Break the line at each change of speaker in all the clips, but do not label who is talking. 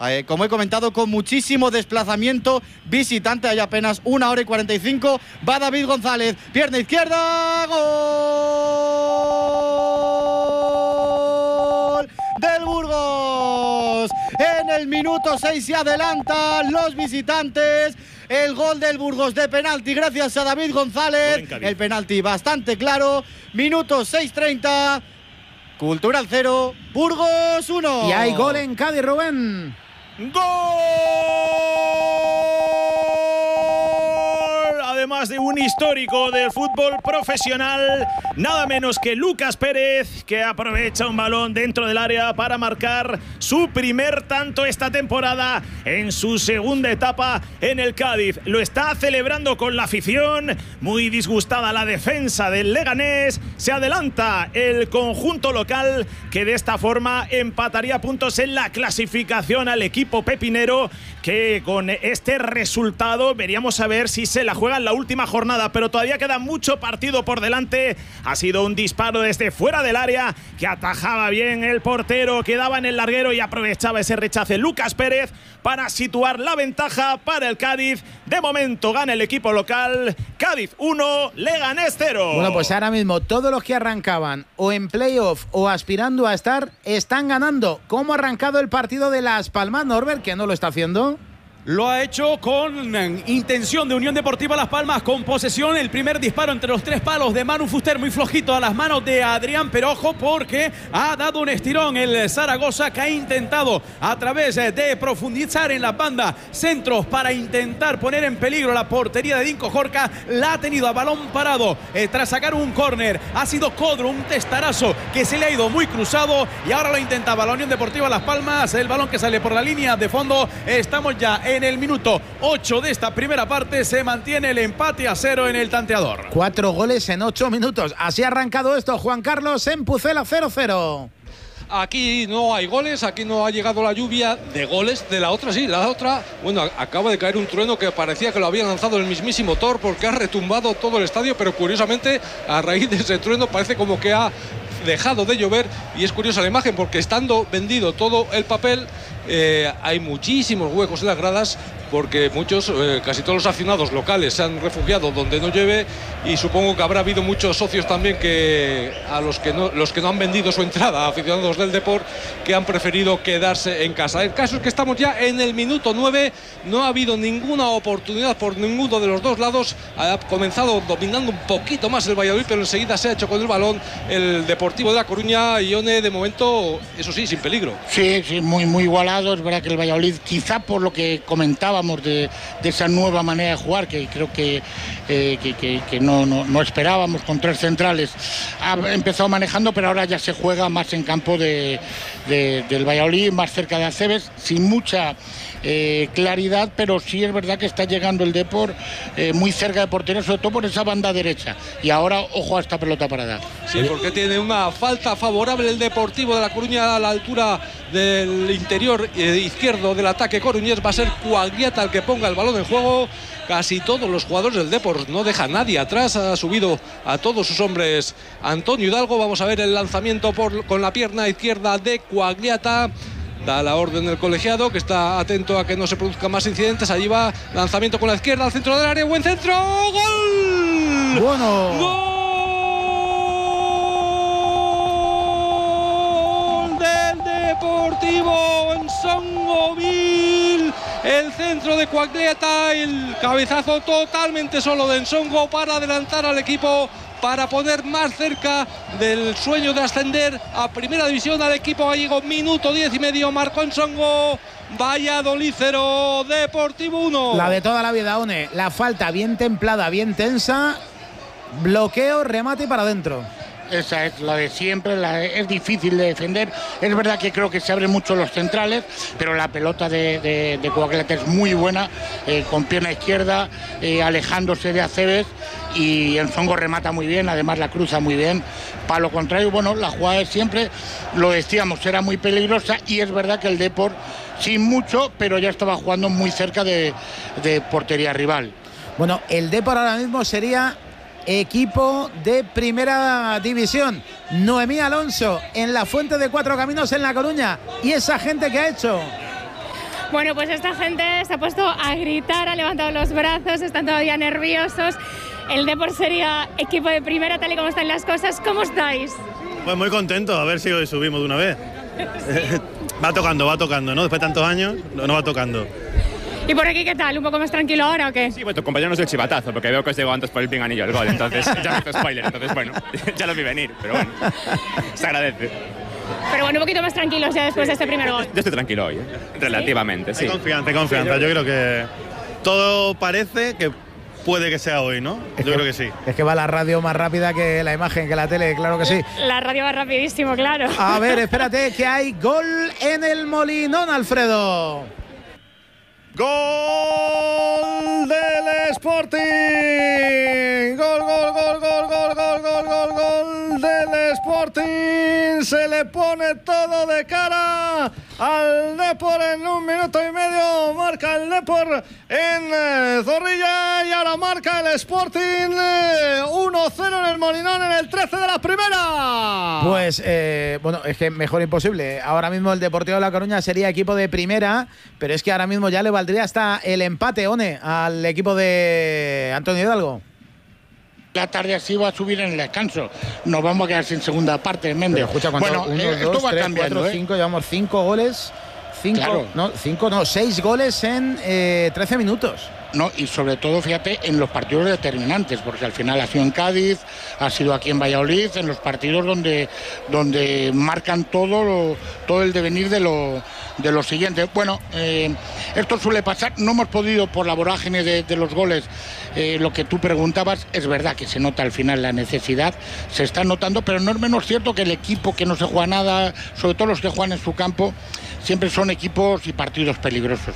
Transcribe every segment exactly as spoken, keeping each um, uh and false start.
eh, como he comentado, con muchísimo desplazamiento visitante. Hay apenas una hora y cuarenta y cinco. Va David González, pierna izquierda, gol del Burgos. En el minuto seis se adelantan los visitantes. El gol del Burgos de penalti gracias a David González. El penalti bastante claro. Minuto seis treinta. Cultural cero, Burgos uno.
Y hay gol en Cádiz, Rubén.
¡Gol! Además de un histórico del fútbol profesional, nada menos que Lucas Pérez, que aprovecha un balón dentro del área para marcar su primer tanto esta temporada en su segunda etapa en el Cádiz. Lo está celebrando con la afición, muy disgustada la defensa del Leganés. Se adelanta el conjunto local, que de esta forma empataría puntos en la clasificación al equipo pepinero, que con este resultado veríamos a ver si se la juega en la última jornada, pero todavía queda mucho partido por delante. Ha sido un disparo desde fuera del área que atajaba bien el portero, quedaba en el larguero y aprovechaba ese rechace Lucas Pérez para situar la ventaja para el Cádiz. De momento gana el equipo local. Cádiz uno, Leganés cero.
Bueno, pues ahora mismo todos los que arrancaban o en playoff o aspirando a estar están ganando. ¿Cómo ha arrancado el partido de Las Palmas, Norbert, que no lo está haciendo?
Lo ha hecho con intención de Unión Deportiva Las Palmas, con posesión. El primer disparo entre los tres palos de Manu Fuster, muy flojito a las manos de Adrián, pero ojo porque ha dado un estirón el Zaragoza, que ha intentado a través de profundizar en la banda centros para intentar poner en peligro la portería de Dinko Jorca. La ha tenido a balón parado eh, tras sacar un córner. Ha sido Codro, un testarazo que se le ha ido muy cruzado y ahora lo intentaba la Unión Deportiva Las Palmas. El balón que sale por la línea de fondo. Estamos ya en En el minuto ocho de esta primera parte. Se mantiene el empate a cero en el tanteador.
Cuatro goles en ocho minutos. Así ha arrancado esto, Juan Carlos, en Pucela cero cero.
Aquí no hay goles, aquí no ha llegado la lluvia de goles. De la otra sí, la otra, bueno, acaba de caer un trueno que parecía que lo había lanzado el mismísimo Thor, porque ha retumbado todo el estadio, pero curiosamente a raíz de ese trueno parece como que ha dejado de llover. Y es curiosa la imagen porque estando vendido todo el papel, eh, hay muchísimos huecos en las gradas, porque muchos, eh, casi todos los aficionados locales se han refugiado donde no llueve, y supongo que habrá habido muchos socios también que a los que no, los que no han vendido su entrada, aficionados del Depor, que han preferido quedarse en casa. El caso es que estamos ya en el minuto nueve, no ha habido ninguna oportunidad por ninguno de los dos lados. Ha comenzado dominando un poquito más el Valladolid, pero enseguida se ha hecho con el balón el Deportivo de La Coruña. Ione, de momento, eso sí, sin peligro.
Sí, sí, muy, muy igualado. Es verdad que el Valladolid, quizá por lo que comentaba De, de esa nueva manera de jugar, que creo que, eh, que, que, que no, no, no esperábamos, con tres centrales, ha empezado manejando, pero ahora ya se juega más en campo de, de, del Valladolid, más cerca de Acebes, sin mucha eh, claridad, pero sí es verdad que está llegando el Depor eh, muy cerca de portería, sobre todo por esa banda derecha, y ahora ojo a esta pelota parada.
Sí, porque tiene una falta favorable el Deportivo de La Coruña a la altura del interior eh, izquierdo del ataque coruñés. Va a ser Cuagliata al que ponga el balón en juego. Casi todos los jugadores del Depor, no deja nadie atrás, ha subido a todos sus hombres Antonio Hidalgo. Vamos a ver el lanzamiento por, con la pierna izquierda de Cuagliata. Da la orden del colegiado, que está atento a que no se produzcan más incidentes. Allí va, lanzamiento con la izquierda al centro del área, buen centro, ¡gol!
Bueno.
¡Gol del Deportivo en Songoville! El centro de Cuagliata, el cabezazo totalmente solo de Nsongo para adelantar al equipo, para poner más cerca del sueño de ascender a Primera División al equipo gallego. Minuto diez y medio, marcó Nsongo. Valladolid cero, Deportivo uno.
La de toda la vida, One. La falta bien templada, bien tensa. Bloqueo, remate y para adentro.
Esa es la de siempre, la, es difícil de defender. Es verdad que creo que se abren mucho los centrales, pero la pelota de, de, de Cuagliata es muy buena, eh, con pierna izquierda, eh, alejándose de Acebes, y Nsongo remata muy bien, además la cruza muy bien. Para lo contrario, bueno, la jugada de siempre, lo decíamos, era muy peligrosa, y es verdad que el Depor, sin mucho, pero ya estaba jugando muy cerca de, de portería rival.
Bueno, el Depor ahora mismo sería equipo de Primera División. Noemí Alonso en la Fuente de Cuatro Caminos en La Coruña. ¿Y esa gente que ha hecho?
Bueno, pues esta gente se ha puesto a gritar, ha levantado los brazos, están todavía nerviosos. El Depor sería equipo de primera, tal y como están las cosas. ¿Cómo estáis?
Pues muy contento, a ver si hoy subimos de una vez. Va tocando, va tocando, ¿no? Después de tantos años, no, no va tocando.
¿Y por aquí qué tal? ¿Un poco más tranquilo ahora o qué?
Sí, bueno, tu compañero no es el chivatazo, porque veo que os llegó antes por el pinganillo el gol, entonces ya no hizo spoiler, entonces bueno, ya lo vi venir, pero bueno, se agradece.
Pero bueno, un poquito más tranquilos ya después de este primer gol.
Yo estoy tranquilo hoy, ¿eh? Relativamente, sí.
Hay confianza, hay confianza, yo creo que todo parece que puede que sea hoy, ¿no?
Es
yo
que,
creo que sí.
Es que va la radio más rápida que la imagen, que la tele, claro que sí.
La radio va rapidísimo, claro.
A ver, espérate, que hay gol en el Molinón, Alfredo.
¡Gol del Sporting! ¡Gol, gol, gol, gol, gol, gol, gol, gol, gol del Sporting! Se le pone todo de cara al Depor en un minuto y medio. Marca el Depor en eh, Zorrilla y ahora marca el Sporting eh, uno cero en el Molinón en el trece de la primera.
Pues, eh, bueno, es que mejor imposible. Ahora mismo el Deportivo de La Coruña sería equipo de primera, pero es que ahora mismo ya le valdría hasta el empate, One, al equipo de Antonio Hidalgo.
La tarde así va a subir en el descanso. Nos vamos a quedar sin segunda parte, Méndez.
Escucha,
bueno,
uno,
eh,
dos,
esto va
tres,
cambiando,
cuatro,
¿eh?
cinco, llevamos cinco goles. Cinco,
Claro.
no, cinco, no, seis goles en eh, trece minutos.
No, y sobre todo, fíjate, en los partidos determinantes, porque al final ha sido en Cádiz, ha sido aquí en Valladolid, en los partidos donde, donde marcan todo, lo, todo el devenir de lo, de lo siguiente. Bueno, eh, esto suele pasar, no hemos podido por la vorágine de, de los goles, eh, lo que tú preguntabas, es verdad que se nota al final la necesidad, se está notando, pero no es menos cierto que el equipo que no se juega nada, sobre todo los que juegan en su campo, siempre son equipos y partidos peligrosos.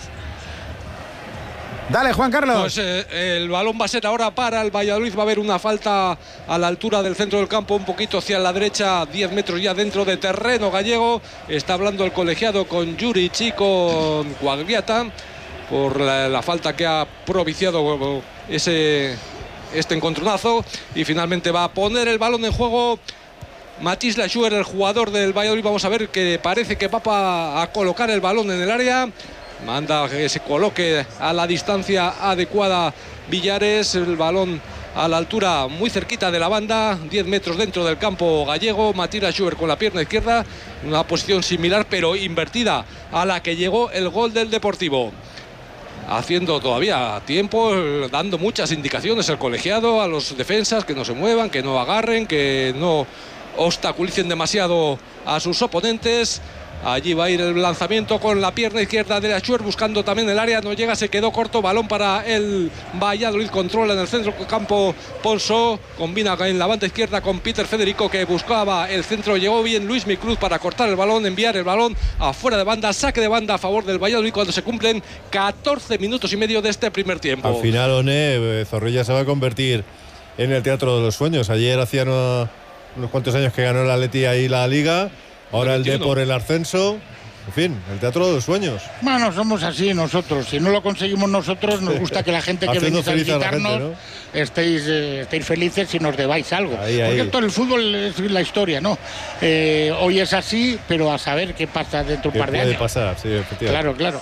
Dale, Juan Carlos.
Pues eh, el balón va a ser ahora para el Valladolid. Va a haber una falta a la altura del centro del campo, un poquito hacia la derecha, diez metros ya dentro de terreno gallego. Está hablando el colegiado con Juric y con Cuagliata por la, la falta que ha propiciado ese, este encontronazo. Y finalmente va a poner el balón en juego Mathis Lachuer, el jugador del Valladolid. Vamos a ver que parece que va a colocar el balón en el área. Manda que se coloque a la distancia adecuada Villares, el balón a la altura muy cerquita de la banda, diez metros dentro del campo gallego. Mathis Lachuer con la pierna izquierda, una posición similar pero invertida a la que llegó el gol del Deportivo. Haciendo todavía tiempo, dando muchas indicaciones el colegiado a los defensas, que no se muevan, que no agarren, que no obstaculicen demasiado a sus oponentes. Allí va a ir el lanzamiento con la pierna izquierda de Lachuer, buscando también el área, no llega, se quedó corto, balón para el Valladolid, controla en el centro del campo Ponso, combina en la banda izquierda con Peter Federico, que buscaba el centro, llegó bien Luis Micruz para cortar el balón, enviar el balón afuera de banda, saque de banda a favor del Valladolid cuando se cumplen catorce minutos y medio de este primer tiempo.
Al final, One, Zorrilla se va a convertir en el teatro de los sueños. Ayer hacían unos, unos cuantos años que ganó el Atleti ahí la Liga. Ahora el Depor el ascenso, en fin, el teatro de los sueños.
Bueno, somos así nosotros. Si no lo conseguimos nosotros, nos gusta que la gente que venís a visitarnos a gente, ¿no? estéis, eh, estéis felices y nos debáis algo.
Ahí,
Porque
ahí.
todo el fútbol es la historia, ¿no? Eh, hoy es así, pero a saber qué pasa dentro de un par de
puede
años.
pasar, sí, efectivamente.
Claro, claro.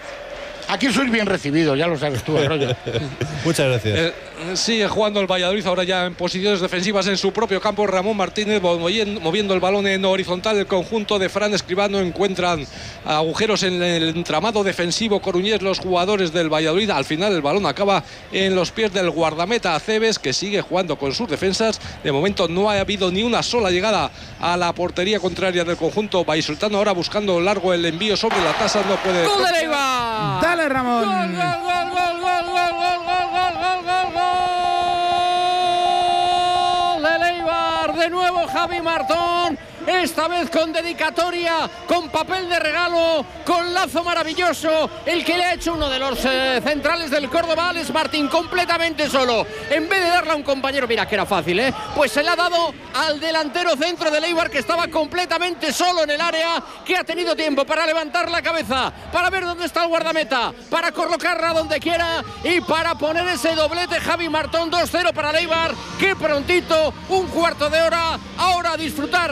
Aquí sois bien recibidos, ya lo sabes tú, Arroyo.
Muchas gracias.
Eh, sigue jugando el Valladolid ahora ya en posiciones defensivas en su propio campo. Ramón Martínez moviendo el balón en horizontal. El conjunto de Fran Escribano encuentran agujeros en el entramado defensivo coruñés los jugadores del Valladolid. Al final el balón acaba en los pies del guardameta Aceves, que sigue jugando con sus defensas. De momento no ha habido ni una sola llegada a la portería contraria del conjunto vallisoletano. Ahora buscando largo el envío sobre la tasa, no puede.
¡Gol de Leiva!
Dale, Ramón.
¡Gol, gol, gol, gol, gol, gol, gol, gol, gol, gol, gol! De Leibar, de nuevo Javi Martón. Esta vez con dedicatoria, con papel de regalo, con lazo maravilloso, el que le ha hecho uno de los eh, centrales del Córdoba, Alex Martín, completamente solo. En vez de darle a un compañero, mira que era fácil, ¿eh? Pues se le ha dado al delantero centro de Leibar, que estaba completamente solo en el área, que ha tenido tiempo para levantar la cabeza, para ver dónde está el guardameta, para colocarla donde quiera y para poner ese doblete. Javi Martón, dos cero para Leibar. ¡Qué prontito! Un cuarto de hora, ahora a disfrutar y a mirar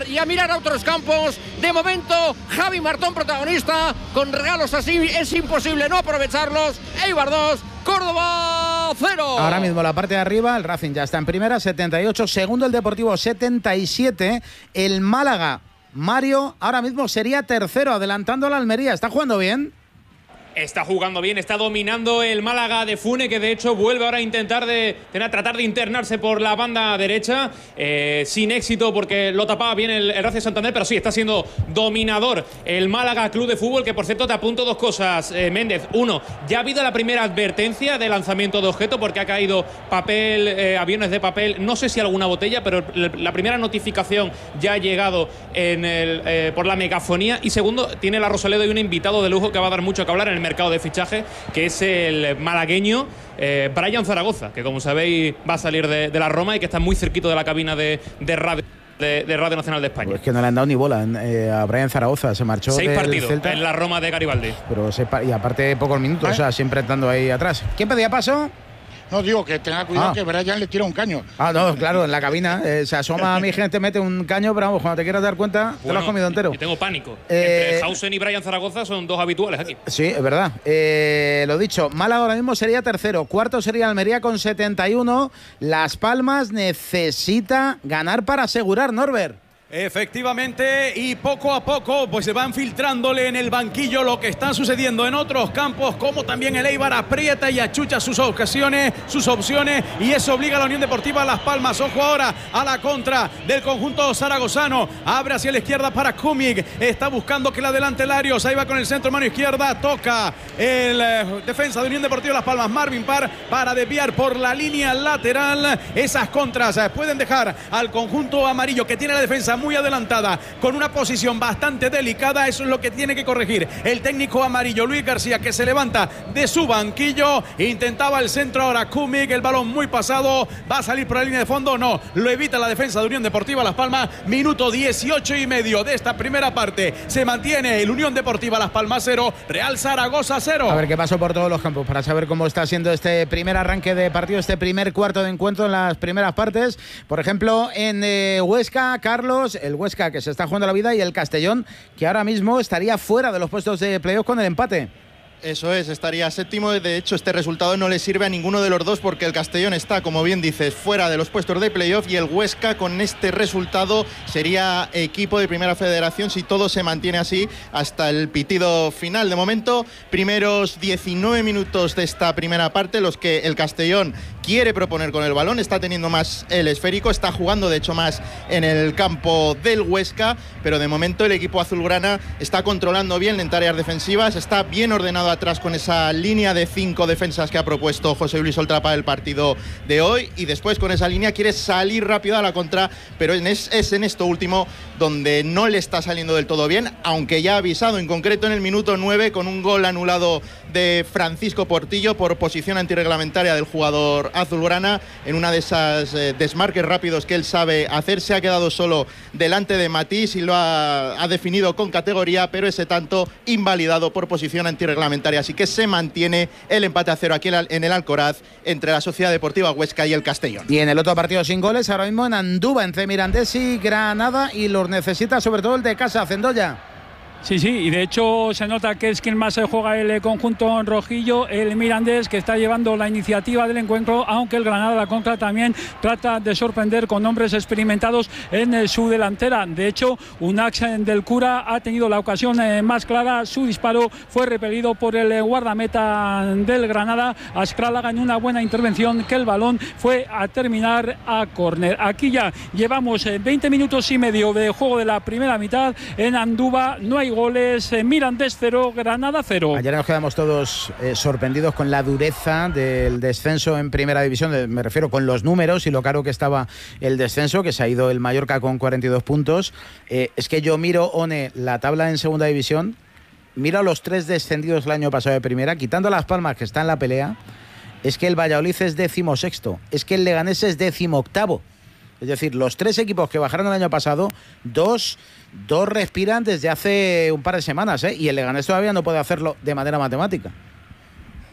migrar a otros campos. De momento, Javi Martón protagonista. Con regalos así es imposible no aprovecharlos. Eibar dos, Córdoba cero.
Ahora mismo la parte de arriba, el Racing ya está en primera, setenta y ocho. Segundo el Deportivo, setenta y siete. El Málaga, Mario, ahora mismo sería tercero, adelantando a la Almería. ¿Está jugando bien?
Está jugando bien, está dominando el Málaga de Fune, que de hecho vuelve ahora a intentar de, de tratar de internarse por la banda derecha, eh, sin éxito porque lo tapaba bien el, el Racing Santander, pero sí, está siendo dominador el Málaga Club de Fútbol, que por cierto te apunto dos cosas, eh, Méndez. Uno, ya ha habido la primera advertencia de lanzamiento de objeto porque ha caído papel, eh, aviones de papel, no sé si alguna botella, pero la primera notificación ya ha llegado en el, eh, por la megafonía. Y segundo, tiene la Rosaleda y un invitado de lujo que va a dar mucho que hablar en el mercado de fichaje, que es el malagueño eh, Brian Zaragoza, que como sabéis va a salir de, de la Roma y que está muy cerquito de la cabina de, de radio de, de Radio Nacional de España.
Pues que no le han dado ni bola eh, a Brian Zaragoza, se marchó
seis
del
partidos
Celta,
en la Roma de Garibaldi,
pero se, y aparte pocos minutos, ¿Eh? o sea, siempre estando ahí atrás. ¿Quién pedía paso?
No, digo que tenga cuidado,
ah.
que Brian le tira un caño.
Ah, no, claro, en la cabina. Eh, se asoma a mi gente, mete un caño, pero vamos, cuando te quieras dar cuenta, bueno, te lo has comido entero.
Yo tengo pánico.
Eh,
Entre Hausen y Brian Zaragoza son dos habituales aquí.
Sí, es verdad. Eh, lo dicho, Málaga ahora mismo sería tercero. Cuarto sería Almería con setenta y uno. Las Palmas necesita ganar para asegurar, Norbert.
Efectivamente, y poco a poco pues se van filtrándole en el banquillo lo que está sucediendo en otros campos, como también el Eibar aprieta y achucha sus ocasiones, sus opciones, y eso obliga a la Unión Deportiva Las Palmas. Ojo ahora a la contra del conjunto zaragozano, abre hacia la izquierda para Kumig, está buscando que la adelante Larios, ahí va con el centro, mano izquierda, toca el eh, defensa de Unión Deportiva Las Palmas, Marvin Parr, para desviar por la línea lateral. Esas contras eh, pueden dejar al conjunto amarillo, que tiene la defensa muy adelantada, con una posición bastante delicada. Eso es lo que tiene que corregir el técnico amarillo, Luis García, que se levanta de su banquillo. Intentaba el centro ahora Kumig, el balón muy pasado, va a salir por la línea de fondo, no, lo evita la defensa de Unión Deportiva Las Palmas. Minuto dieciocho y medio de esta primera parte, se mantiene el Unión Deportiva Las Palmas cero, Real Zaragoza cero.
A ver qué pasó por todos los campos para saber cómo está siendo este primer arranque de partido, este primer cuarto de encuentro en las primeras partes. Por ejemplo, en eh, Huesca, Carlos, el Huesca que se está jugando la vida, y el Castellón, que ahora mismo estaría fuera de los puestos de playoff con el empate.
Eso es, estaría séptimo. De hecho, este resultado no le sirve a ninguno de los dos, porque el Castellón está, como bien dices, fuera de los puestos de playoff, y el Huesca con este resultado sería equipo de primera federación si todo se mantiene así hasta el pitido final. De momento, primeros diecinueve minutos de esta primera parte, los que el Castellón quiere proponer con el balón, está teniendo más el esférico, está jugando de hecho más en el campo del Huesca, pero de momento el equipo azulgrana está controlando bien en tareas defensivas, está bien ordenado atrás con esa línea de cinco defensas que ha propuesto José Luis Oltra para el partido de hoy, y después con esa línea quiere salir rápido a la contra, pero es, es en esto último donde no le está saliendo del todo bien, aunque ya ha avisado, en concreto en el minuto nueve, con un gol anulado de Francisco Portillo por posición antirreglamentaria del jugador azulgrana, en una de esas eh, desmarques rápidos que él sabe hacer. Se ha quedado solo delante de Matís y lo ha, ha definido con categoría, pero ese tanto invalidado por posición antirreglamentaria, así que se mantiene el empate a cero aquí en el Alcoraz entre la Sociedad Deportiva Huesca y el Castellón.
Y en el otro partido sin goles, ahora mismo en Andúba, entre Mirandés y Granada, y los necesita sobre todo el de casa, Cendoya.
Sí, sí, y de hecho se nota que es quien más se juega el conjunto rojillo, el Mirandés, que está llevando la iniciativa del encuentro, aunque el Granada, la contra, también trata de sorprender con hombres experimentados en su delantera. De hecho, Unax del Cura ha tenido la ocasión más clara, su disparo fue repelido por el guardameta del Granada, Ascrálaga, en una buena intervención, que el balón fue a terminar a córner. Aquí ya llevamos veinte minutos y medio de juego de la primera mitad en Andúba, no hay goles, eh, Mirandés cero, Granada cero.
Ayer nos quedamos todos eh, sorprendidos con la dureza del descenso en primera división, de, me refiero con los números y lo caro que estaba el descenso, que se ha ido el Mallorca con cuarenta y dos puntos. Eh, es que yo miro, One, la tabla en segunda división, miro a los tres descendidos el año pasado de primera, quitando Las Palmas, que está en la pelea. Es que el Valladolid es décimo sexto, es que el Leganés es décimo octavo. Es decir, los tres equipos que bajaron el año pasado, dos, dos respiran desde hace un par de semanas, ¿eh? Y el Leganés todavía no puede hacerlo de manera matemática.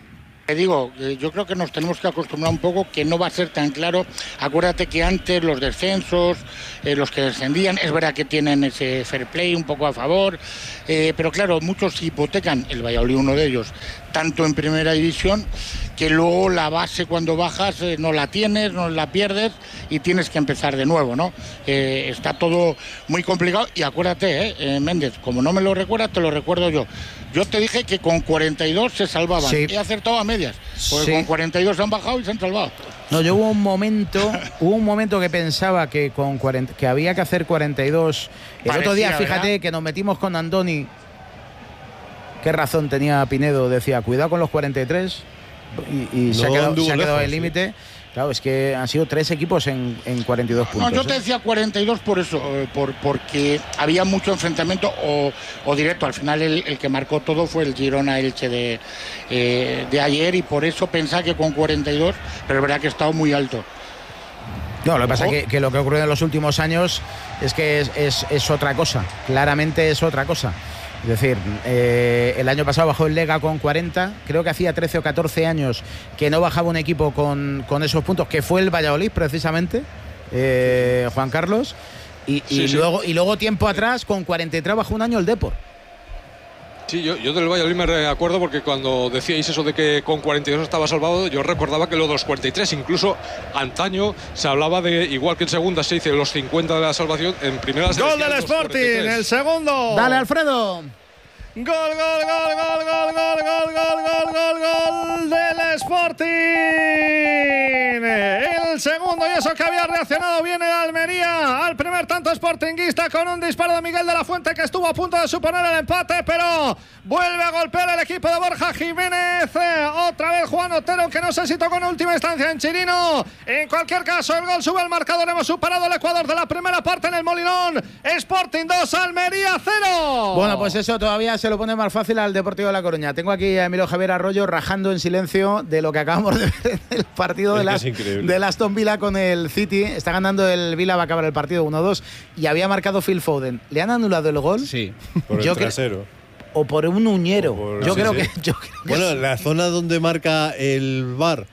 Te digo, yo creo que nos tenemos que acostumbrar un poco que no va a ser tan claro. Acuérdate que antes los descensos, eh, los que descendían, es verdad que tienen ese fair play un poco a favor, eh, pero claro, muchos hipotecan, el Valladolid uno de ellos, tanto en primera división, que luego la base cuando bajas eh, no la tienes, no la pierdes y tienes que empezar de nuevo, ¿no? Eh, está todo muy complicado y acuérdate, eh, eh, Méndez, como no me lo recuerdas, te lo recuerdo yo. Yo te dije que con cuarenta y dos se salvaban. Sí. He acertado a medias, porque sí. Con cuarenta y dos han bajado y se han salvado.
No, yo hubo un momento, hubo un momento que pensaba que con cuarenta, que había que hacer cuarenta y dos. El Parecía, otro día, fíjate, ¿verdad? Que nos metimos con Andoni. Qué razón tenía Pinedo, decía, cuidado con los cuarenta y tres. Y, y no, se ha quedado, se ha quedado el límite. Sí. Claro, es que han sido tres equipos en, en cuarenta y dos puntos.
No, yo te decía cuarenta y dos por eso, por, porque había mucho enfrentamiento o, o directo. Al final el, el que marcó todo fue el Girona-Elche de, eh, de ayer y por eso pensaba que con cuarenta y dos, pero es verdad que ha estado muy alto.
No, lo que pasa es que, que lo que ha ocurrido en los últimos años es que es, es, es otra cosa, claramente es otra cosa. Es decir, eh, el año pasado bajó el Lega con cuarenta, creo que hacía trece o catorce años que no bajaba un equipo con, con esos puntos, que fue el Valladolid precisamente, eh, Juan Carlos, y, y, sí, sí. Luego, y luego tiempo atrás con cuarenta y tres bajó un año el Depor.
Sí, yo, yo del Valladolid me acuerdo porque cuando decíais eso de que con cuarenta y dos estaba salvado, yo recordaba que lo de los cuarenta y tres, incluso antaño se hablaba de, igual que en segunda se dice los cincuenta de la salvación, en primera se
gol del Sporting, el segundo.
Dale, Alfredo.
Gol, gol, gol, gol, gol, gol, gol, gol, gol, gol, gol del Sporting. El segundo, y eso que había reaccionado bien el Almería al primer tanto sportinguista con un disparo de Miguel de la Fuente que estuvo a punto de suponer el empate, pero vuelve a golpear el equipo de Borja Jiménez. Otra vez Juan Otero, que no sé si tocó en última instancia en Chirino. En cualquier caso, el gol sube al marcador. Hemos superado el Ecuador de la primera parte en el Molinón. Sporting dos, Almería cero.
Bueno, pues eso todavía se lo pone más fácil al Deportivo de La Coruña. Tengo aquí a Emilio Javier Arroyo rajando en silencio de lo que acabamos de ver en el partido de, las, de Aston Villa con el City. Está ganando el Villa, va a acabar el partido uno dos y había marcado Phil Foden. ¿Le han anulado el gol?
Sí, por el
yo
trasero.
O por un uñero. Por, yo, sí, creo sí. Que, yo creo que
bueno, sí. La zona donde marca el V A R,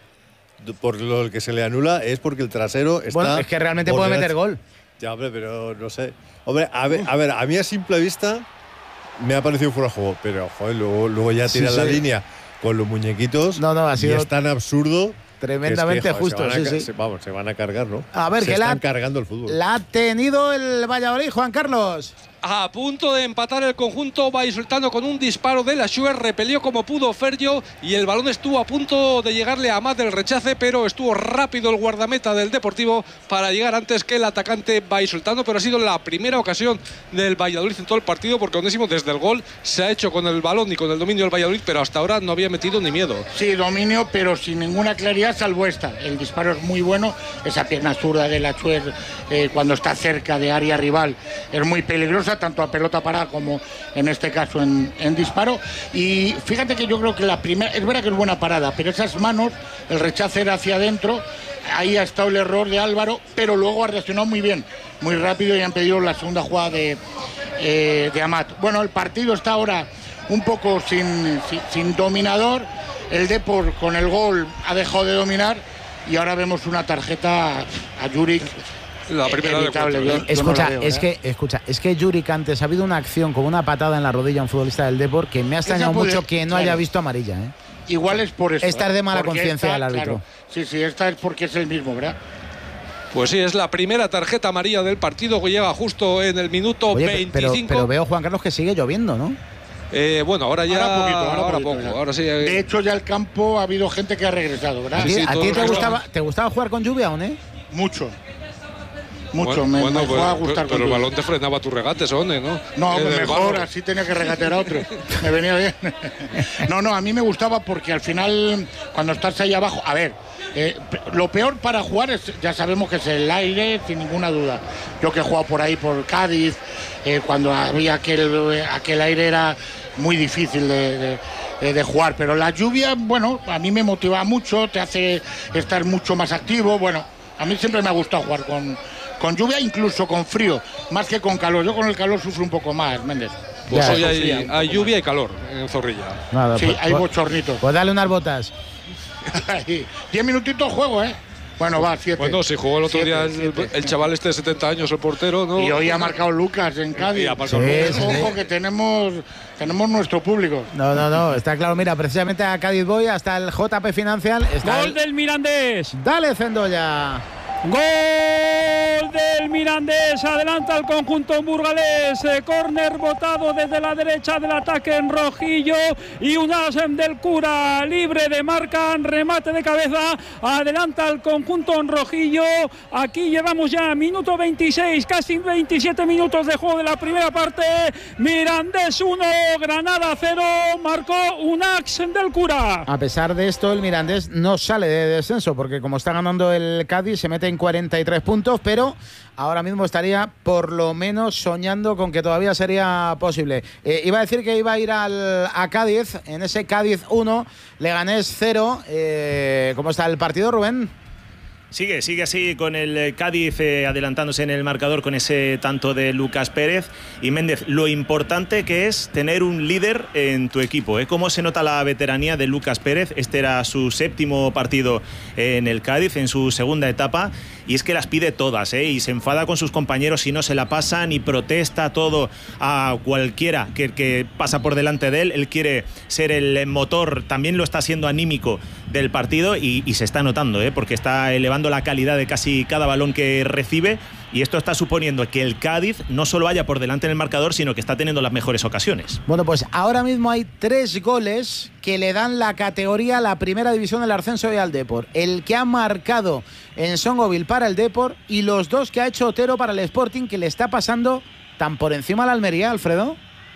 por lo que se le anula, es porque el trasero está...
Bueno, es que realmente puede meter gol.
Ya, hombre, pero no sé. Hombre, a ver, a, ver, a mí a simple vista me ha parecido fuera de juego, pero joder, luego, luego ya tiran sí, la sí. línea con los muñequitos.
No, no, ha sido...
Y es tan absurdo...
Tremendamente
es que, joder,
justo,
se
sí,
a,
sí.
Se, vamos, se van a cargar, ¿no?
A ver,
se
que
están
la,
cargando el fútbol.
La ha tenido el Valladolid, Juan Carlos.
A punto de empatar el conjunto vallisoletano con un disparo de la Schuer, repelió como pudo Fergio y el balón estuvo a punto de llegarle a Amat del rechace, pero estuvo rápido el guardameta del Deportivo para llegar antes que el atacante vallisoletano, pero ha sido la primera ocasión del Valladolid en todo el partido, porque Onésimo desde el gol se ha hecho con el balón y con el dominio del Valladolid, pero hasta ahora no había metido ni miedo.
Sí, dominio, pero sin ninguna claridad, salvo esta. El disparo es muy bueno, esa pierna zurda de la Schuer eh, cuando está cerca de área rival es muy peligrosa, tanto a pelota parada como en este caso en, en disparo. Y fíjate que yo creo que la primera, es verdad que es buena parada, pero esas manos, el rechace era hacia adentro, ahí ha estado el error de Álvaro, pero luego ha reaccionado muy bien, muy rápido, y han pedido la segunda jugada de, eh, de Amat. Bueno, el partido está ahora un poco sin, sin, sin dominador, el Depor con el gol ha dejado de dominar y ahora vemos una tarjeta a Juric.
La primera evitable,
yo, escucha, yo no veo, es que, escucha, es que Juric antes ha habido una acción con una patada en la rodilla a un futbolista del Depor que me ha extrañado puede, mucho que no claro. haya visto amarilla. ¿eh?
Igual es por eso.
Esta es de mala conciencia del árbitro.
Claro. Sí, sí, esta es porque es el mismo, ¿verdad?
Pues sí, es la primera tarjeta amarilla del partido que llega justo en el minuto Oye, veinticinco.
Pero, pero veo, Juan Carlos, que sigue lloviendo, ¿no?
Eh, bueno, ahora ya.
Ahora, poquito, ahora,
ahora
poquito,
poco. Ahora sí.
De hecho, ya el campo ha habido gente que ha regresado, ¿verdad?
¿A ti,
sí,
¿a ti te, gustaba, te gustaba jugar con lluvia o no?
Mucho. Mucho,
bueno,
me,
bueno,
me
pues,
a gustar.
Pero, pero el balón te frenaba tu regate, Sone, ¿no?
No, eh, mejor, así tenía que regatear a otro. Me venía bien. No, no, a mí me gustaba porque al final, cuando estás ahí abajo, a ver, eh, lo peor para jugar es, ya sabemos que es el aire, sin ninguna duda. Yo que he jugado por ahí, por Cádiz, eh, cuando había aquel, aquel aire era muy difícil de, de, de jugar, pero la lluvia, bueno, a mí me motiva mucho, te hace estar mucho más activo, bueno, a mí siempre me ha gustado jugar con... Con lluvia, incluso con frío, más que con calor. Yo con el calor sufro un poco más, Méndez.
Pues
Ya.
hoy hay, hay lluvia y calor en Zorrilla.
Nada,
Sí,
pues-
hay
pues-
bochornitos.
Pues dale unas botas.
Diez minutitos juego, ¿eh? Bueno, va, siete.
Bueno, si jugó el otro
Siete,
día el,
siete.
el chaval este de setenta años, el portero, ¿no?
Y hoy ha marcado Lucas en Cádiz.
Y ha marcado
Sí,
Lucas.
sí,
Ojo
sí.
que tenemos, tenemos nuestro público.
No, no, no, está claro. Mira, precisamente a Cádiz voy, hasta el J P Financial. Está
Gol
el-
del Mirandés.
Dale, Zendoya.
Gol del Mirandés, adelanta el conjunto burgalés, eh, córner botado desde la derecha del ataque en rojillo y un as del Cura libre de marca, remate de cabeza, adelanta el conjunto en rojillo. Aquí llevamos ya minuto veintiséis, casi veintisiete minutos de juego de la primera parte. Mirandés uno, Granada cero, marcó un as del Cura.
A pesar de esto, el Mirandés no sale de descenso, porque como está ganando el Cádiz, se mete en cuarenta y tres puntos, pero ahora mismo estaría por lo menos soñando con que todavía sería posible. Eh, iba a decir que iba a ir al, a Cádiz, en ese Cádiz uno, Leganés cero. Eh, ¿Cómo está el partido, Rubén?
Sigue, sigue así con el Cádiz eh, adelantándose en el marcador con ese tanto de Lucas Pérez y Méndez. Lo importante que es tener un líder en tu equipo, ¿eh? Cómo se nota la veteranía de Lucas Pérez. Este era su séptimo partido en el Cádiz, en su segunda etapa, y es que las pide todas, ¿eh? Y se enfada con sus compañeros si no se la pasan y protesta todo a cualquiera que, que pasa por delante de él. Él quiere ser el motor, también lo está haciendo anímico del partido y, y se está notando, ¿eh? Porque está elevando la calidad de casi cada balón que recibe, y esto está suponiendo que el Cádiz no solo vaya por delante en el marcador, sino que está teniendo las mejores ocasiones.
Bueno, pues ahora mismo hay tres goles que le dan la categoría a la primera división del ascenso y al Depor. El que ha marcado en Songoville para el Depor y los dos que ha hecho Otero para el Sporting, que le está pasando tan por encima a la Almería, Alfredo.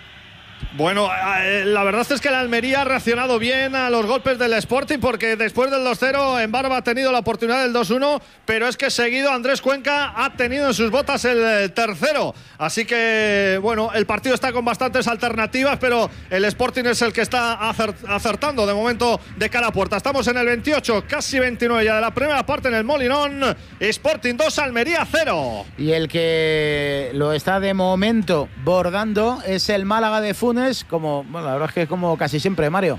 Bueno, eh, la verdad es que la Almería ha reaccionado bien a los golpes del Sporting, porque después del dos cero en Barba ha tenido la oportunidad del dos uno, pero es que seguido Andrés Cuenca ha tenido en sus botas el, el tercero. Así que, bueno, el partido está con bastantes alternativas, pero el Sporting es el que está acertando de momento de cara a puerta. Estamos en el veintiocho, casi veintinueve ya de la primera parte en el Molinón. Sporting dos, Almería cero.
Y el que lo está de momento bordando es el Málaga de Funes, como, bueno, la verdad es que es como casi siempre, Mario.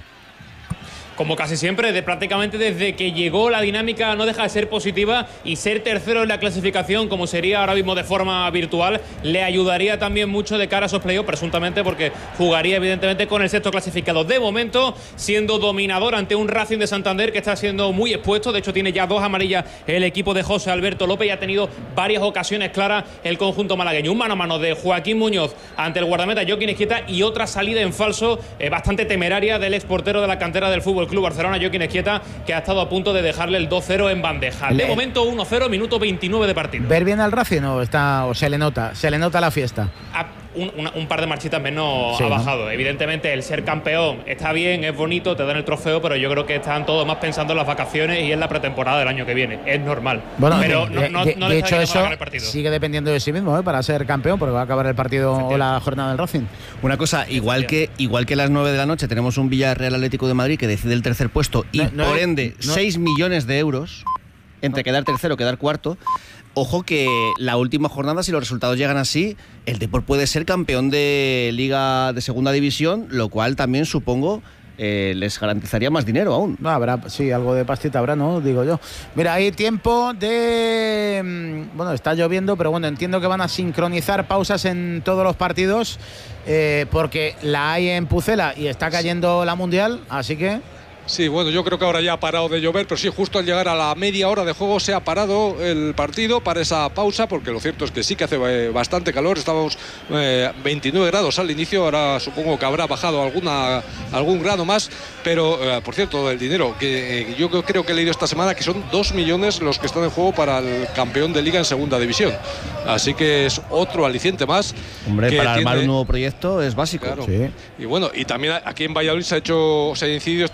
Como casi siempre, de prácticamente desde que llegó, la dinámica no deja de ser positiva, y ser tercero en la clasificación, como sería ahora mismo de forma virtual, le ayudaría también mucho de cara a esos playoffs, presuntamente, porque jugaría evidentemente con el sexto clasificado. De momento, siendo dominador ante un Racing de Santander que está siendo muy expuesto. De hecho, tiene ya dos amarillas el equipo de José Alberto López y ha tenido varias ocasiones claras el conjunto malagueño. Un mano a mano de Joaquín Muñoz ante el guardameta Joaquín Esquieta, y otra salida en falso eh, bastante temeraria del exportero de la cantera del Fútbol Club Barcelona, Joaquín Esquieta, que ha estado a punto de dejarle el dos cero en bandeja. De momento uno cero, minuto veintinueve de partido.
¿Ver bien al Racing o, está, o se le nota? Se le nota la fiesta.
Ha, un, una, un par de marchitas menos
Sí,
ha
¿no?
bajado. Evidentemente, el ser campeón está bien, es bonito, te dan el trofeo, pero yo creo que están todos más pensando en las vacaciones y en la pretemporada del año que viene. Es normal.
Bueno,
pero
de,
no, no,
de-
no
de
le
hecho
está
eso
ganar el partido.
sigue dependiendo de sí mismo, ¿eh? Para ser campeón, porque va a acabar el partido o la jornada del Racing.
Una cosa, igual que igual que a las nueve de la noche tenemos un Villarreal Atlético de Madrid que decide el tercer puesto y
No, no
por
hay-
ende
no-
seis millones de euros entre quedar tercero o quedar cuarto. Ojo que la última jornada, si los resultados llegan así, el Depor puede ser campeón de Liga de Segunda División, lo cual también supongo eh, les garantizaría más dinero aún.
No, habrá, sí, algo de pastita habrá, ¿no? Digo yo. Mira, hay tiempo de... mm, Bueno, está lloviendo, pero bueno, entiendo que van a sincronizar pausas en todos los partidos, eh, porque la hay en Pucela y está cayendo la Mundial, así que...
Sí, bueno, yo creo que ahora ya ha parado de llover, pero sí, justo al llegar a la media hora de juego se ha parado el partido para esa pausa, porque lo cierto es que sí que hace eh, bastante calor. Estábamos eh, veintinueve grados al inicio, ahora supongo que habrá bajado alguna, algún grado más, pero eh, por cierto, del dinero, que eh, yo creo que he leído esta semana que son dos millones los que están en juego para el campeón de Liga en Segunda División. Así que es otro aliciente más.
Hombre,
que
para armar
tiene-
un nuevo proyecto es básico.
Claro.
Sí.
Y bueno, y también aquí en Valladolid se ha hecho, se ha incidido esta semana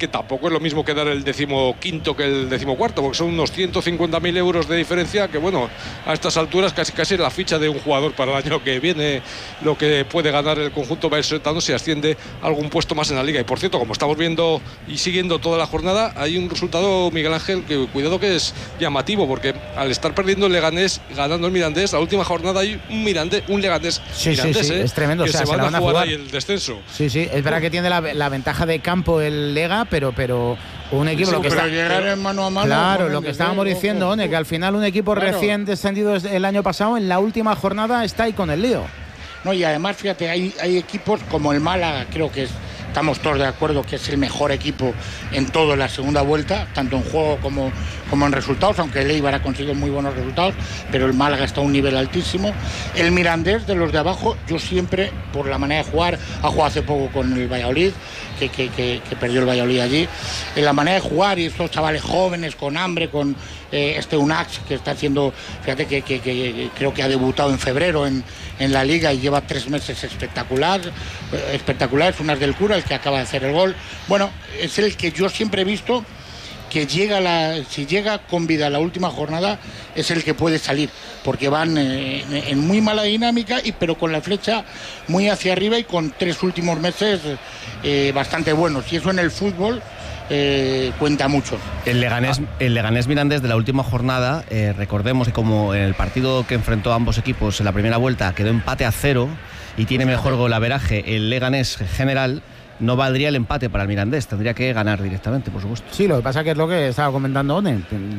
que tampoco es lo mismo que dar el decimoquinto que el decimocuarto, porque son unos ciento cincuenta mil euros de diferencia, que bueno, a estas alturas casi casi es la ficha de un jugador para el año que viene, lo que puede ganar el conjunto vallisoletano si asciende a algún puesto más en la liga. Y por cierto, como estamos viendo y siguiendo toda la jornada, hay un resultado, Miguel Ángel, que cuidado que es llamativo, porque al estar perdiendo el Leganés, ganando el Mirandés, la última jornada hay un Mirandés, un Leganés
sí,
Mirandés,
sí, sí,
¿eh?
es tremendo,
que
o sea,
se,
se
van,
la van
a
a
jugar
jugar
ahí el descenso.
Sí, sí, es verdad que tiene la, la ventaja de campo el Lega, pero, pero un equipo
Sí,
lo que
pero
está
llegar en mano a mano,
claro,
con
lo
el
que estábamos
deseo,
diciendo,
ojo,
One, que al final un equipo
claro.
recién descendido el año pasado, en la última jornada está ahí con el lío.
No, y además, fíjate, hay, hay equipos como el Málaga, creo que es, estamos todos de acuerdo que es el mejor equipo en toda la segunda vuelta, tanto en juego como, como en resultados, aunque el Eibar ha conseguido muy buenos resultados, pero el Málaga está a un nivel altísimo. El Mirandés, de los de abajo, yo siempre, por la manera de jugar, ha jugado hace poco con el Valladolid, que, que, que, que perdió el Valladolid allí, en la manera de jugar y estos chavales jóvenes con hambre, con eh, este Unax, que está haciendo, fíjate que, que, que creo que ha debutado en febrero en, en la Liga y lleva tres meses espectacular, eh, espectacular, es Unas del Cura, el que acaba de hacer el gol. Bueno, es el que yo siempre he visto que llega la, si llega con vida a la última jornada, es el que puede salir, porque van eh, en muy mala dinámica, y pero con la flecha muy hacia arriba y con tres últimos meses eh, bastante buenos. Y eso en el fútbol eh, cuenta mucho.
El Leganés, el Leganés Mirandés de la última jornada, eh, recordemos que como en el partido que enfrentó a ambos equipos en la primera vuelta quedó empate a cero y tiene mejor golaveraje el Leganés general, no valdría el empate para el Mirandés, tendría que ganar directamente, por supuesto.
Sí, lo que pasa que es lo que estaba comentando One.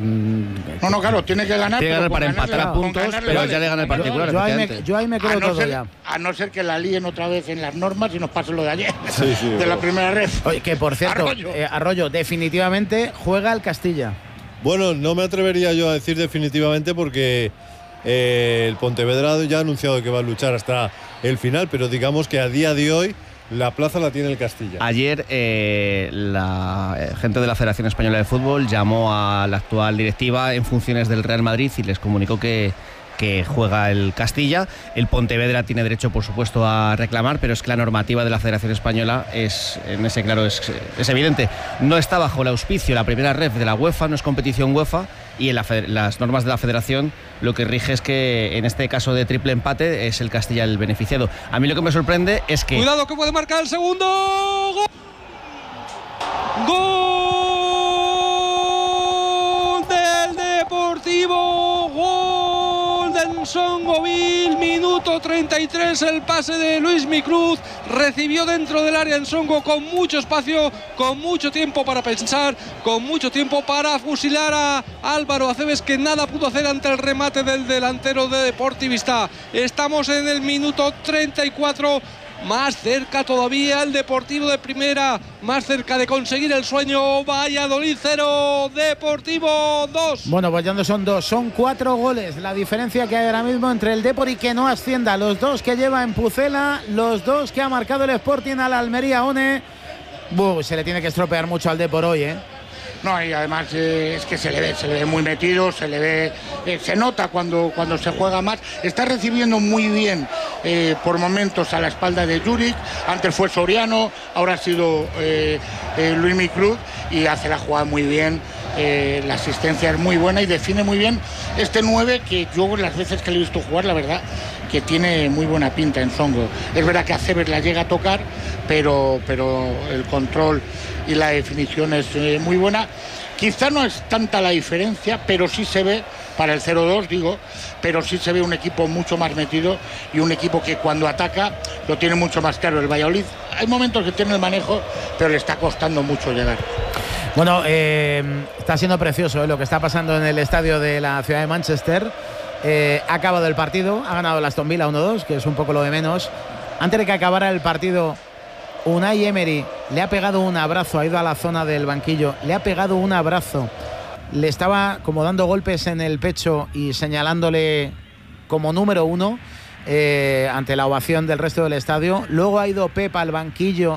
No, no, claro, tiene que ganar.
Tiene que ganar para empatar a puntos, pero
vale.
ya le gana el particular.
Yo, ahí me, yo ahí me creo
no
todo
ser,
ya.
A no ser que la líen otra vez en las normas y nos pase lo de ayer,
sí, sí,
de
bueno.
la primera red.
Oye, que por cierto,
Arroyo.
Eh, Arroyo, definitivamente juega el Castilla.
Bueno, no me atrevería yo a decir definitivamente porque eh, el Pontevedra ya ha anunciado que va a luchar hasta el final, pero digamos que a día de hoy la plaza la tiene el Castilla.
Ayer eh, la eh, gente de la Federación Española de Fútbol llamó a la actual directiva en funciones del Real Madrid y les comunicó que, que juega el Castilla. El Pontevedra tiene derecho, por supuesto, a reclamar, pero es que la normativa de la Federación Española es, en ese claro, es, es evidente. No está bajo el auspicio la primera ref de la UEFA, no es competición UEFA, y en la, las normas de la Federación lo que rige es que en este caso de triple empate es el Castilla el beneficiado. A mí lo que me sorprende es que...
Cuidado que puede marcar el segundo. ¡Gol! ¡Gol del Deportivo! ¡Gol del Nsongoville! Minuto treinta y tres, el pase de Luis Micruz. Recibió dentro del área Nsongo con mucho espacio, con mucho tiempo para pensar, con mucho tiempo para fusilar a Álvaro Aceves, que nada pudo hacer ante el remate del delantero de Deportivista. Estamos en el minuto treinta y cuatro. Más cerca todavía el Deportivo de Primera, más cerca de conseguir el sueño. Valladolid cero, Deportivo dos.
Bueno, pues ya no son dos, son cuatro goles. La diferencia que hay ahora mismo entre el Depor y que no ascienda. Los dos que lleva en Pucela, los dos que ha marcado el Sporting a la Almería One. Buh, se le tiene que estropear mucho al Depor hoy, ¿eh?
No, y además eh, es que se le ve, se le ve muy metido, se le ve, eh, se nota cuando, cuando se juega más. Está recibiendo muy bien eh, por momentos a la espalda de Juric. Antes fue Soriano, ahora ha sido eh, eh, Luis Micruz, y hace la jugada muy bien. Eh, la asistencia es muy buena y define muy bien este nueve, que yo las veces que le he visto jugar, la verdad que tiene muy buena pinta en Songo. Es verdad que Aceves la llega a tocar, pero, pero el control y la definición es eh, muy buena. Quizá no es tanta la diferencia, pero sí se ve, para el cero dos digo, pero sí se ve un equipo mucho más metido y un equipo que cuando ataca lo tiene mucho más claro. El Valladolid, hay momentos que tiene el manejo, pero le está costando mucho llegar.
Bueno, eh, está siendo precioso eh, lo que está pasando en el estadio de la ciudad de Manchester. Eh, ha acabado el partido, ha ganado el Aston Villa uno dos, que es un poco lo de menos. Antes de que acabara el partido, Unai Emery le ha pegado un abrazo, ha ido a la zona del banquillo, le ha pegado un abrazo, le estaba como dando golpes en el pecho y señalándole como número uno eh, ante la ovación del resto del estadio. Luego ha ido Pep al banquillo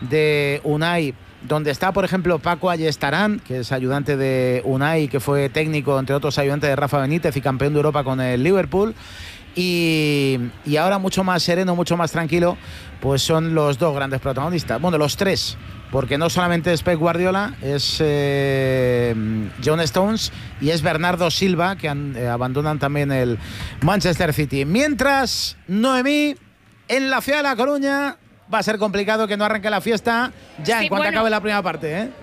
de Unai, donde está, por ejemplo, Paco Ayestarán, que es ayudante de Unai, que fue técnico, entre otros, ayudante de Rafa Benítez y campeón de Europa con el Liverpool. Y, y ahora mucho más sereno, mucho más tranquilo, pues son los dos grandes protagonistas. Bueno, los tres, porque no solamente es Pep Guardiola, es eh, John Stones y es Bernardo Silva, que han, eh, abandonan también el Manchester City. Mientras, Noemí, en la ciudad de La Coruña, va a ser complicado que no arranque la fiesta ya
Sí,
en cuanto
bueno.
acabe la primera parte, ¿eh?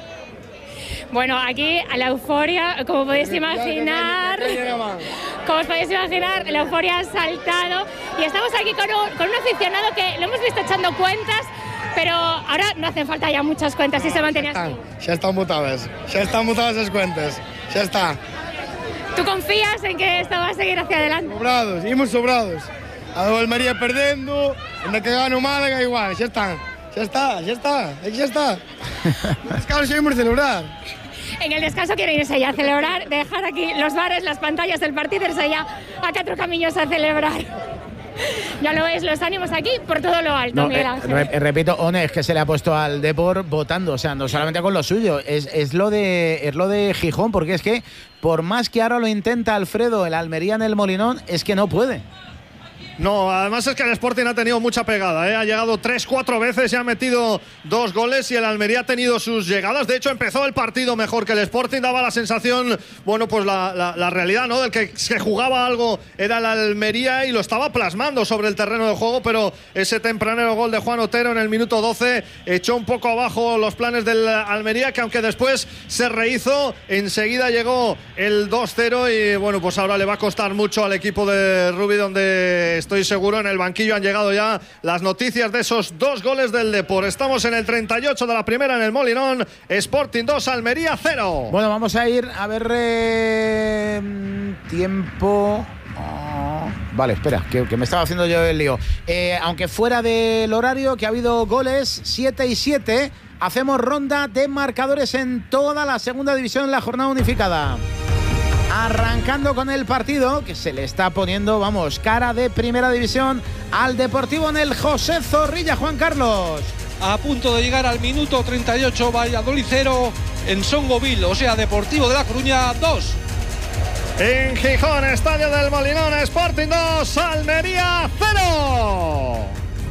Bueno, aquí a la euforia, como podéis imaginar, como os podéis imaginar, la euforia ha saltado y estamos aquí con un, con un aficionado que lo hemos visto echando cuentas, pero ahora no hacen falta ya muchas cuentas si se mantiene así.
Ya están mutadas, ya están mutadas las cuentas, ya está.
¿Tú confías en que esto va a seguir hacia adelante?
Sobrados, imos sobrados. A do Almería perdendo, en que gano Málaga igual, ya está. Ya está, ya está, ya está. Es que ahora sí vamos a celebrar.
En el descanso quiero irse ya a celebrar, dejar aquí los bares, las pantallas del partido, irse ya a Cuatro Camiños a celebrar. Ya lo veis, los ánimos aquí por todo lo alto,
No,
Miguel
eh,
Ángel.
re- repito, One, es que se le ha puesto al Depor votando, o sea, no solamente con lo suyo, es, es, lo de, es lo de Gijón, porque es que por más que ahora lo intenta Alfredo, el Almería en el Molinón, es que no puede.
No, además es que el Sporting ha tenido mucha pegada, ¿eh? Ha llegado tres, cuatro veces y ha metido dos goles y el Almería ha tenido sus llegadas. De hecho, empezó el partido mejor que el Sporting, daba la sensación, bueno, pues la, la, la realidad, ¿no? Del que se jugaba algo era el Almería y lo estaba plasmando sobre el terreno de juego, pero ese tempranero gol de Juan Otero en el minuto doce echó un poco abajo los planes del Almería, que aunque después se rehizo, enseguida llegó el dos cero y bueno, pues ahora le va a costar mucho al equipo de Rubi, donde estoy seguro en el banquillo han llegado ya las noticias de esos dos goles del Depor. Estamos en el treinta y ocho de la primera en el Molinón. Sporting dos, Almería cero.
Bueno, vamos a ir a ver eh, tiempo. Oh, vale, espera, que, que me estaba haciendo yo el lío. Eh, aunque fuera del horario, que ha habido goles siete y siete, hacemos ronda de marcadores en toda la segunda división en la jornada unificada. Arrancando con el partido que se le está poniendo, vamos, cara de primera división al Deportivo en el José Zorrilla. Juan Carlos.
A punto de llegar al minuto treinta y ocho, Valladolid cero en Songoville, o sea, Deportivo de La Coruña dos.
En Gijón, estadio del Molinón, Sporting dos, Almería cero.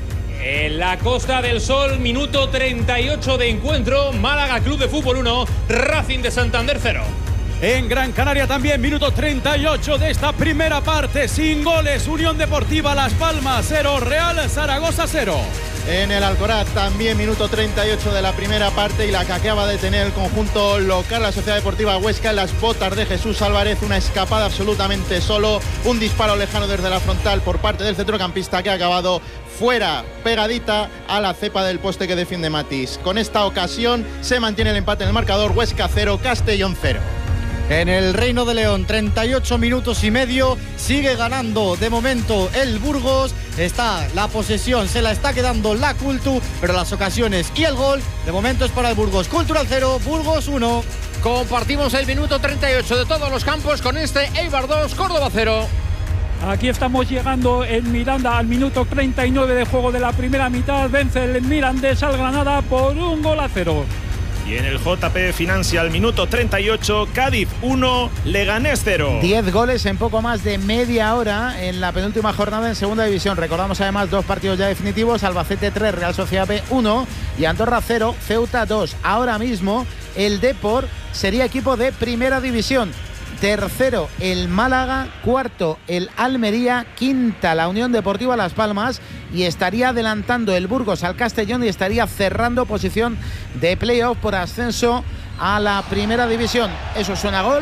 En la Costa del Sol, minuto treinta y ocho de encuentro, Málaga Club de Fútbol uno, Racing de Santander cero.
En Gran Canaria también, minuto treinta y ocho de esta primera parte, sin goles, Unión Deportiva Las Palmas cero, Real Zaragoza cero.
En el Alcoraz también minuto treinta y ocho de la primera parte y la que acaba de tener el conjunto local, la Sociedad Deportiva Huesca, en las botas de Jesús Álvarez, una escapada absolutamente solo, un disparo lejano desde la frontal por parte del centrocampista que ha acabado fuera, pegadita a la cepa del poste que defiende Matís. Con esta ocasión se mantiene el empate en el marcador, Huesca cero, Castellón cero.
En el Reino de León, treinta y ocho minutos y medio, sigue ganando de momento el Burgos, está la posesión, se la está quedando la Cultu, pero las ocasiones y el gol, de momento es para el Burgos. Cultural cero, Burgos uno.
Compartimos el minuto treinta y ocho de todos los campos con este Eibar dos, Córdoba cero.
Aquí estamos llegando en Miranda al minuto treinta y nueve de juego de la primera mitad, vence el Mirandés al Granada por un gol a cero.
Y en el J P Financial, minuto treinta y ocho, Cádiz uno, Leganés cero.
diez goles en poco más de media hora en la penúltima jornada en segunda división. Recordamos además dos partidos ya definitivos, Albacete tres, Real Sociedad B uno y Andorra cero, Ceuta dos. Ahora mismo el Depor sería equipo de primera división. Tercero el Málaga, cuarto el Almería, quinta la Unión Deportiva Las Palmas y estaría adelantando el Burgos al Castellón y estaría cerrando posición de playoff por ascenso a la primera división. ¿Eso suena a gol?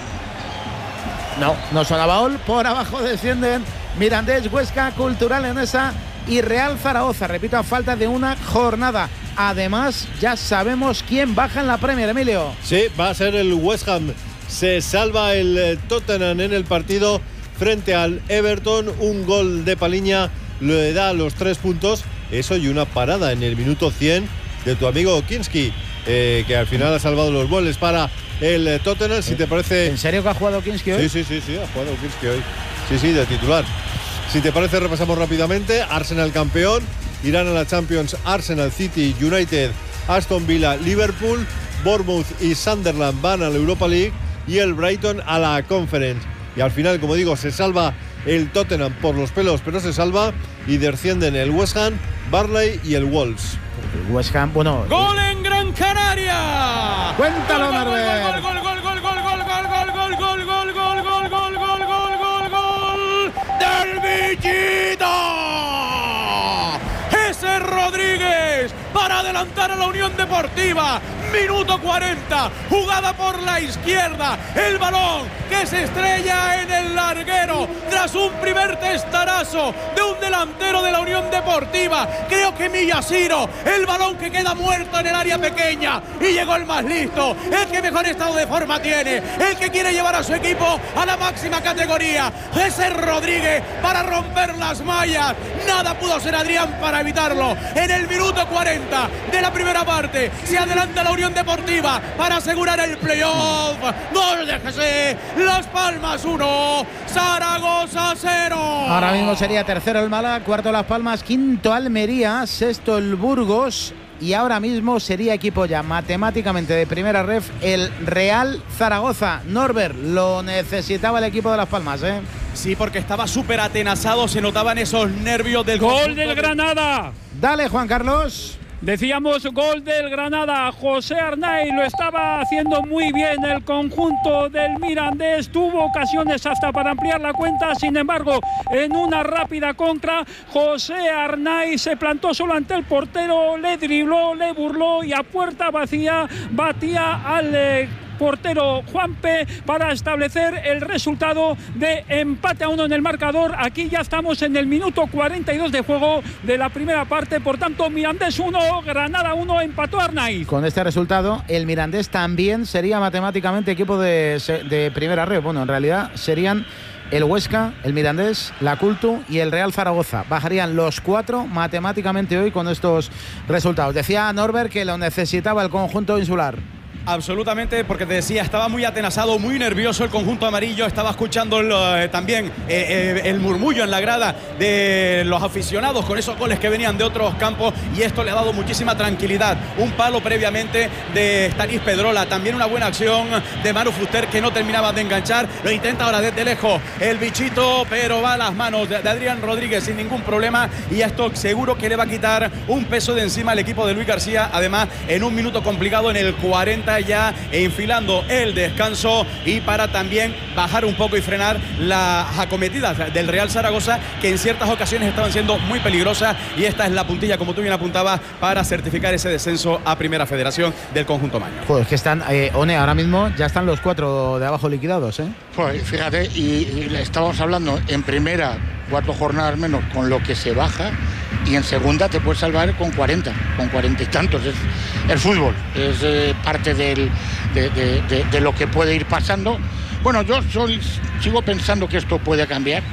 No, no sonaba gol. Por abajo descienden Mirandés, Huesca, Cultural Leonesa y Real Zaragoza. Repito, a falta de una jornada. Además, ya sabemos quién baja en la Premier, Emilio.
Sí, va a ser el West Ham. Se salva el Tottenham en el partido frente al Everton. Un gol de Paliña le da los tres puntos. Eso y una parada en el minuto cien de tu amigo Kinski, eh, que al final ha salvado los goles para el Tottenham. Si te parece...
¿En serio que ha jugado Kinski hoy?
Sí, sí, sí, sí, ha jugado Kinski hoy. Sí, sí, de titular. Si te parece, repasamos rápidamente. Arsenal campeón. Irán a la Champions Arsenal, City, United, Aston Villa, Liverpool. Bournemouth y Sunderland van a la Europa League y el Brighton a la Conference. Y al final, como digo, se salva el Tottenham por los pelos, pero se salva y descienden el West Ham, Burnley y el Wolves.
el West Ham, bueno...
¡Gol en Gran Canaria!
¡Cuéntalo, Norbert!
¡Gol, gol, gol, gol, gol, gol, gol, gol, gol, gol, gol, gol, gol, gol, gol, gol, gol, gol del Bichito! ¡Ese Rodríguez para adelantar a la Unión Deportiva! Minuto cuarenta, jugada por la izquierda, el balón que se estrella en el larguero tras un primer testarazo de un delantero de la Unión Deportiva, creo que Miyashiro, el balón que queda muerto en el área pequeña y llegó el más listo, el que mejor estado de forma tiene, el que quiere llevar a su equipo a la máxima categoría, ese Rodríguez para romper las mallas, nada pudo hacer Adrián para evitarlo, en el minuto cuarenta de la primera parte se adelanta la Unión Deportiva para asegurar el playoff. Gol de G C, Las Palmas uno, Zaragoza cero.
Ahora mismo sería tercero el Málaga, cuarto Las Palmas, quinto Almería, sexto el Burgos y ahora mismo sería equipo ya matemáticamente de primera ref el Real Zaragoza. Norbert, lo necesitaba el equipo de Las Palmas, ¿eh?
Sí, porque estaba súper atenazado, se notaban esos nervios del
gol del Granada.
Dale, Juan Carlos.
Decíamos gol del Granada, José Arnaiz lo estaba haciendo muy bien el conjunto del Mirandés, tuvo ocasiones hasta para ampliar la cuenta, sin embargo en una rápida contra José Arnaiz se plantó solo ante el portero, le dribló, le burló y a puerta vacía batía al eh, portero Juanpe para establecer el resultado de empate a uno en el marcador. Aquí ya estamos en el minuto cuarenta y dos de juego de la primera parte, por tanto Mirandés uno, Granada uno, empató Arnaiz.
Con este resultado el Mirandés también sería matemáticamente equipo de, de primera red. Bueno, en realidad serían el Huesca, el Mirandés, la Cultu y el Real Zaragoza. Bajarían los cuatro matemáticamente hoy con estos resultados. Decía Norbert que lo necesitaba el conjunto insular.
Absolutamente, porque te decía, estaba muy atenazado, muy nervioso el conjunto amarillo, estaba escuchando el, eh, también eh, eh, el murmullo en la grada de los aficionados con esos goles que venían de otros campos y esto le ha dado muchísima tranquilidad. Un palo previamente de Stanis Pedrola, también una buena acción de Manu Fuster que no terminaba de enganchar, lo intenta ahora desde lejos el Bichito, pero va a las manos de, de Adrián Rodríguez sin ningún problema y esto seguro que le va a quitar un peso de encima al equipo de Luis García, además en un minuto complicado en el cuarenta ya enfilando el descanso y para también bajar un poco y frenar las acometidas del Real Zaragoza que en ciertas ocasiones estaban siendo muy peligrosas y esta es la puntilla, como tú bien apuntabas, para certificar ese descenso a Primera Federación del conjunto maño.
Pues que están, eh, One, ahora mismo ya están los cuatro de abajo liquidados, ¿eh?
Pues fíjate, y, y estábamos hablando en primera, cuatro jornadas menos con lo que se baja y en segunda te puedes salvar con cuarenta, con cuarenta y tantos. Es el fútbol, es eh, parte del, de, de, de, de lo que puede ir pasando. Bueno, yo soy, sigo pensando que esto puede cambiar,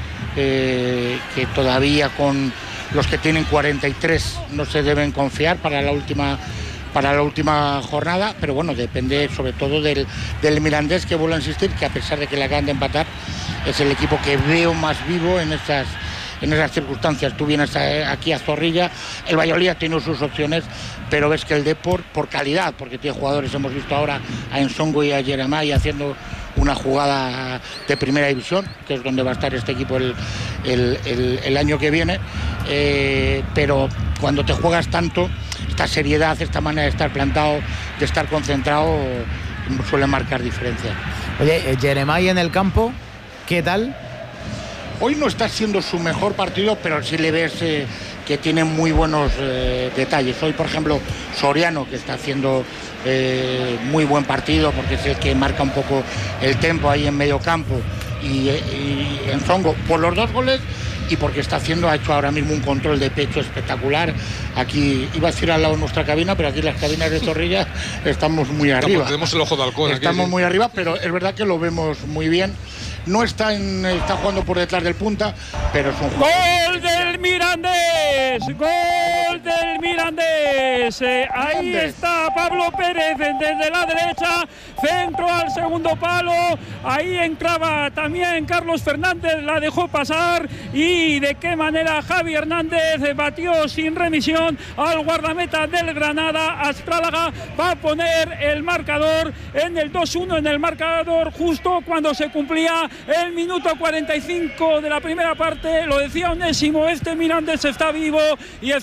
eh, que todavía con los que tienen cuarenta y tres no se deben confiar para la última para la última jornada, pero bueno, depende sobre todo del, del Mirandés, que vuelvo a insistir que a pesar de que le acaban de empatar, es el equipo que veo más vivo en estas en esas circunstancias. Tú vienes a, aquí a Zorrilla, el Valladolid tiene sus opciones, pero ves que el Depor, por calidad, porque tiene jugadores, hemos visto ahora a Ensongo y a Jeremai haciendo una jugada de primera división, que es donde va a estar este equipo el, el, el, el año que viene, eh, pero cuando te juegas tanto, esta seriedad, esta manera de estar plantado, de estar concentrado, suele marcar diferencia.
Oye, Jeremai en el campo, ¿qué tal?
Hoy no está siendo su mejor partido, pero sí le ves eh, que tiene muy buenos eh, detalles. Hoy, por ejemplo, Soriano, que está haciendo eh, muy buen partido, porque es el que marca un poco el tempo ahí en medio campo, y, y Enzongo, por los dos goles y porque está haciendo, ha hecho ahora mismo un control de pecho espectacular. Aquí, iba a decir al lado de nuestra cabina, pero aquí las cabinas de Zorrilla estamos muy arriba.
Tenemos el ojo de halcón.
Estamos
aquí,
muy arriba, pero es verdad que lo vemos muy bien. No está, en, está jugando por detrás del punta, pero es un jugador.
¡Gol del Mirandés! ¡Gol del Mirandés! Eh, ahí está Pablo Pérez desde la derecha, centro al segundo palo, ahí entraba también Carlos Fernández, la dejó pasar y de qué manera Javi Hernández batió sin remisión al guardameta del Granada. Astrálaga va a poner el marcador en el dos uno en el marcador justo cuando se cumplía el minuto cuarenta y cinco de la primera parte. Lo decía Onésimo, este Mirandés está vivo y está jugando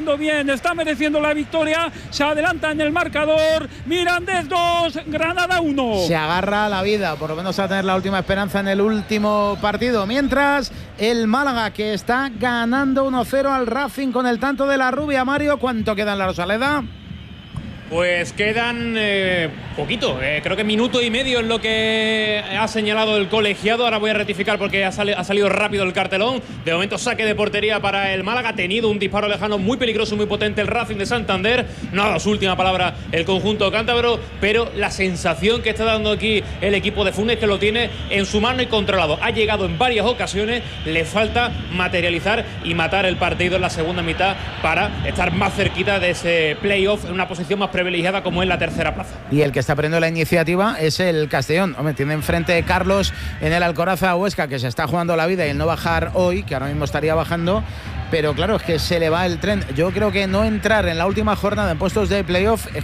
jugando bien, está mereciendo la victoria, se adelanta en el marcador. Mirandés dos, Granada uno.
Se agarra a la vida, por lo menos a tener la última esperanza en el último partido. Mientras, el Málaga, que está ganando uno cero al Racing con el tanto de la rubia. Mario, ¿cuánto queda en la Rosaleda?
Pues quedan eh, poquito, eh, creo que minuto y medio es lo que ha señalado el colegiado. Ahora voy a rectificar porque ha, sali ha salido rápido el cartelón. De momento saque de portería para el Málaga. Ha tenido un disparo lejano muy peligroso y muy potente el Racing de Santander. No ha dado su última palabra el conjunto cántabro, pero la sensación que está dando aquí el equipo de Funes es que lo tiene en su mano y controlado. Ha llegado en varias ocasiones, le falta materializar y matar el partido en la segunda mitad para estar más cerquita de ese playoff en una posición más privilegiada como es la tercera plaza.
Y el que está perdiendo la iniciativa es el Castellón. Hombre, tiene enfrente Carlos en el Alcoraza Huesca, que se está jugando la vida y el no bajar hoy, que ahora mismo estaría bajando. Pero claro, es que se le va el tren. Yo creo que no entrar en la última jornada en puestos de playoff es